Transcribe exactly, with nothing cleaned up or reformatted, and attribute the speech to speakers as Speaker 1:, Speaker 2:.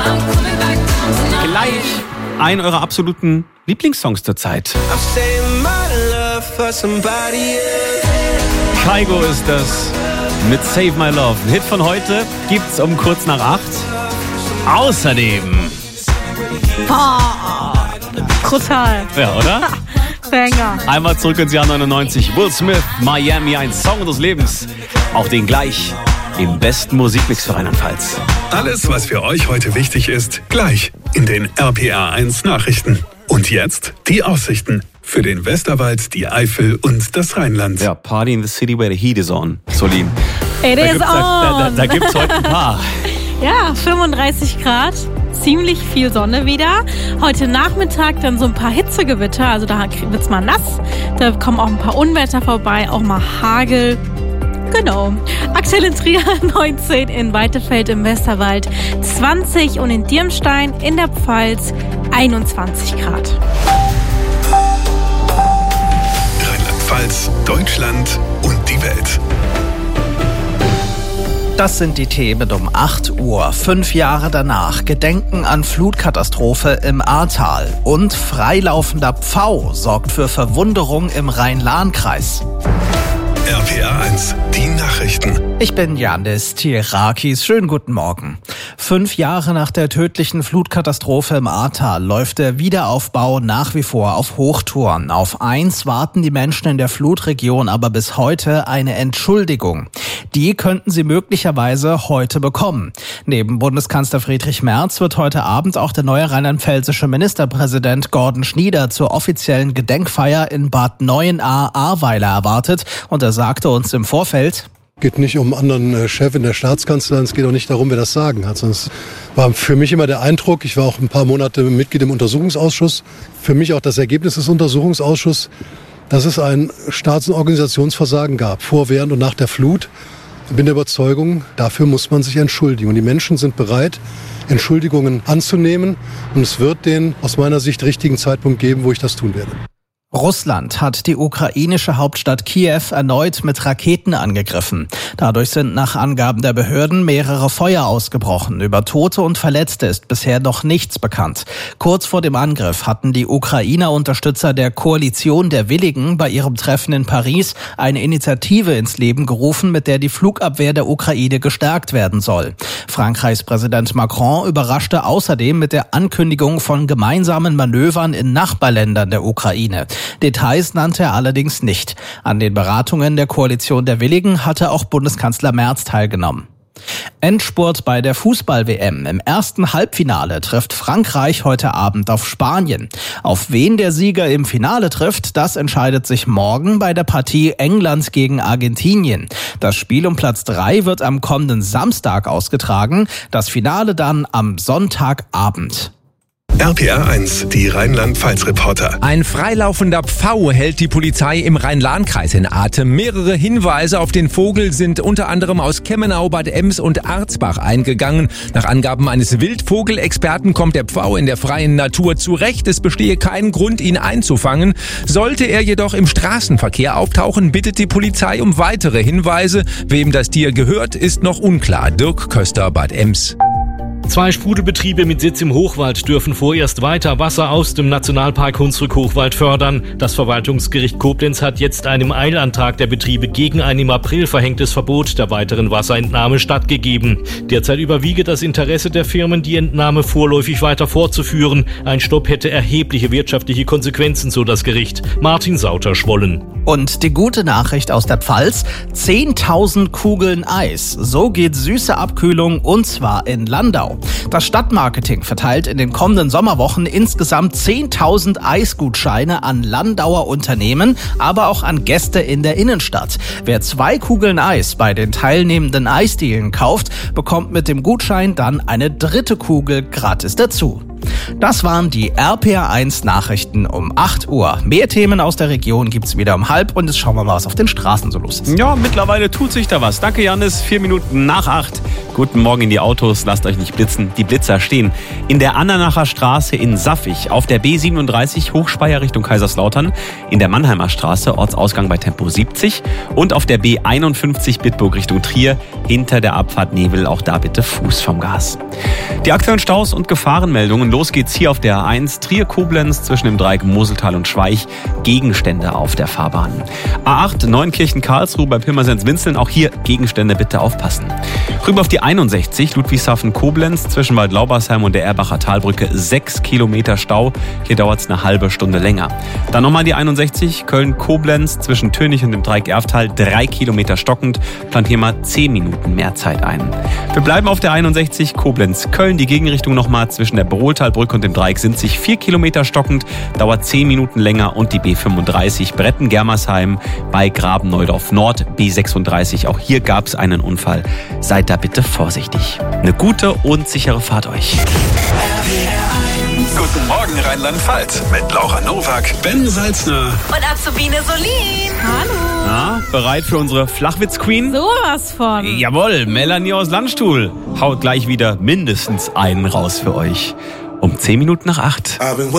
Speaker 1: Gleich ein eurer absoluten Lieblingssongs zur Zeit. Kygo ist das mit Save My Love. Ein Hit von heute gibt's um kurz nach acht. Außerdem...
Speaker 2: Boah, brutal.
Speaker 1: Ja, oder?
Speaker 2: Banger.
Speaker 1: Einmal zurück ins Jahr neunundneunzig. Will Smith, Miami, ein Song des Lebens. Auch den gleich im besten Musikmix für Rheinland-Pfalz.
Speaker 3: Alles, was für euch heute wichtig ist, gleich in den R P R eins Nachrichten. Und jetzt die Aussichten für den Westerwald, die Eifel und das Rheinland.
Speaker 1: Ja, Party in the city where the heat is on. Solin.
Speaker 2: It
Speaker 1: da
Speaker 2: is
Speaker 1: gibt's,
Speaker 2: on.
Speaker 1: Da, da, da gibt's heute ein paar.
Speaker 2: Ja, fünfunddreißig Grad. Ziemlich viel Sonne wieder. Heute Nachmittag dann so ein paar Hitzegewitter. Also da wird's mal nass. Da kommen auch ein paar Unwetter vorbei. Auch mal Hagel. Genau. Aktuell in Trier neunzehn, in Weitefeld im Westerwald zwanzig und in Dirmstein in der Pfalz einundzwanzig Grad.
Speaker 3: Rheinland-Pfalz, Deutschland und die Welt.
Speaker 4: Das sind die Themen um acht Uhr. Fünf Jahre danach Gedenken an Flutkatastrophe im Ahrtal. Und freilaufender Pfau sorgt für Verwunderung im Rhein-Lahn-Kreis.
Speaker 3: R P R eins, die Nachrichten.
Speaker 4: Ich bin Janis Tirakis. Schönen guten Morgen. Fünf Jahre nach der tödlichen Flutkatastrophe im Ahrtal läuft der Wiederaufbau nach wie vor auf Hochtouren. Auf eins warten die Menschen in der Flutregion aber bis heute eine Entschuldigung. Die könnten sie möglicherweise heute bekommen. Neben Bundeskanzler Friedrich Merz wird heute Abend auch der neue rheinland-pfälzische Ministerpräsident Gordon Schnieder zur offiziellen Gedenkfeier in Bad Neuenahr-Ahrweiler erwartet. Und er sagte uns im Vorfeld:
Speaker 5: Es geht nicht um einen anderen Chef in der Staatskanzlei, es geht auch nicht darum, wer das Sagen hat. Es war für mich immer der Eindruck, ich war auch ein paar Monate Mitglied im Untersuchungsausschuss, für mich auch das Ergebnis des Untersuchungsausschusses, dass es ein Staats- und Organisationsversagen gab, vor, während und nach der Flut. Ich bin der Überzeugung, dafür muss man sich entschuldigen. Und die Menschen sind bereit, Entschuldigungen anzunehmen. Und es wird den aus meiner Sicht richtigen Zeitpunkt geben, wo ich das tun werde.
Speaker 4: Russland hat die ukrainische Hauptstadt Kiew erneut mit Raketen angegriffen. Dadurch sind nach Angaben der Behörden mehrere Feuer ausgebrochen. Über Tote und Verletzte ist bisher noch nichts bekannt. Kurz vor dem Angriff hatten die Ukrainer-Unterstützer der Koalition der Willigen bei ihrem Treffen in Paris eine Initiative ins Leben gerufen, mit der die Flugabwehr der Ukraine gestärkt werden soll. Frankreichs Präsident Macron überraschte außerdem mit der Ankündigung von gemeinsamen Manövern in Nachbarländern der Ukraine. Details nannte er allerdings nicht. An den Beratungen der Koalition der Willigen hatte auch Bundeskanzler Merz teilgenommen. Endspurt bei der Fußball-W M. Im ersten Halbfinale trifft Frankreich heute Abend auf Spanien. Auf wen der Sieger im Finale trifft, das entscheidet sich morgen bei der Partie England gegen Argentinien. Das Spiel um Platz drei wird am kommenden Samstag ausgetragen, das Finale dann am Sonntagabend.
Speaker 3: R P R eins, die Rheinland-Pfalz-Reporter.
Speaker 6: Ein freilaufender Pfau hält die Polizei im Rhein-Lahn-Kreis in Atem. Mehrere Hinweise auf den Vogel sind unter anderem aus Kemmenau, Bad Ems und Arzbach eingegangen. Nach Angaben eines Wildvogelexperten kommt der Pfau in der freien Natur zurecht. Es bestehe kein Grund, ihn einzufangen. Sollte er jedoch im Straßenverkehr auftauchen, bittet die Polizei um weitere Hinweise. Wem das Tier gehört, ist noch unklar. Dirk Köster, Bad Ems.
Speaker 7: Zwei Sprudelbetriebe mit Sitz im Hochwald dürfen vorerst weiter Wasser aus dem Nationalpark Hunsrück-Hochwald fördern. Das Verwaltungsgericht Koblenz hat jetzt einem Eilantrag der Betriebe gegen ein im April verhängtes Verbot der weiteren Wasserentnahme stattgegeben. Derzeit überwiege das Interesse der Firmen, die Entnahme vorläufig weiter fortzuführen. Ein Stopp hätte erhebliche wirtschaftliche Konsequenzen, so das Gericht. Martin Sauter-Schwollen.
Speaker 4: Und die gute Nachricht aus der Pfalz: zehntausend Kugeln Eis. So geht süße Abkühlung, und zwar in Landau. Das Stadtmarketing verteilt in den kommenden Sommerwochen insgesamt zehntausend Eisgutscheine an Landauer Unternehmen, aber auch an Gäste in der Innenstadt. Wer zwei Kugeln Eis bei den teilnehmenden Eisdielen kauft, bekommt mit dem Gutschein dann eine dritte Kugel gratis dazu. Das waren die R P R eins Nachrichten um acht Uhr. Mehr Themen aus der Region gibt's wieder um halb und jetzt schauen wir mal, was auf den Straßen so los ist.
Speaker 1: Ja, mittlerweile tut sich da was. Danke, Jannis. Vier Minuten nach acht. Guten Morgen in die Autos. Lasst euch nicht blitzen. Die Blitzer stehen in der Andernacher Straße in Saffig, auf der B siebenunddreißig Hochspeier Richtung Kaiserslautern, in der Mannheimer Straße, Ortsausgang bei Tempo siebzig und auf der B einundfünfzig Bitburg Richtung Trier, hinter der Abfahrt Nebel. Auch da bitte Fuß vom Gas. Die aktuellen Staus und Gefahrenmeldungen. Los geht's hier auf der A eins Trier-Koblenz zwischen dem Dreieck Moseltal und Schweich. Gegenstände auf der Fahrbahn. A acht Neunkirchen-Karlsruhe bei Pirmasens-Winzeln. Auch hier Gegenstände bitte aufpassen. Rüber auf die einundsechzig Ludwigshafen-Koblenz zwischen Waldlaubersheim und der Erbacher Talbrücke. Sechs Kilometer Stau. Hier dauert's eine halbe Stunde länger. Dann nochmal die einundsechzig Köln-Koblenz zwischen Tönig und dem Dreieck Erftal. Drei Kilometer stockend. Plant hier mal zehn Minuten mehr Zeit ein. Wir bleiben auf der einundsechzig Koblenz-Köln. Die Gegenrichtung nochmal zwischen der Brohltalbrücke und dem Dreieck sind sich vier Kilometer stockend. Dauert zehn Minuten länger. Und die B fünfunddreißig Bretten-Germersheim bei Graben-Neudorf Nord. B sechsunddreißig. Auch hier gab's einen Unfall. Seid da bitte vorsichtig. Eine gute und sichere Fahrt euch.
Speaker 3: Guten Morgen Rheinland-Pfalz mit Laura Nowak, Ben Salzner
Speaker 8: und Azubine Solin.
Speaker 2: Hallo.
Speaker 1: Na, bereit für unsere Flachwitz-Queen?
Speaker 2: Sowas von.
Speaker 1: Jawohl, Melanie aus Landstuhl haut gleich wieder mindestens einen raus für euch. Um zehn Minuten nach acht.